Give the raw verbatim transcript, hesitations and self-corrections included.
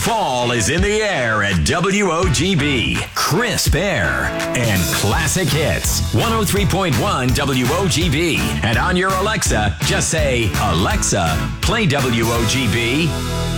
Fall is in the air at W O G B. Crisp air and classic hits. one oh three point one W O G B. And on your Alexa, just say, Alexa, play W O G B.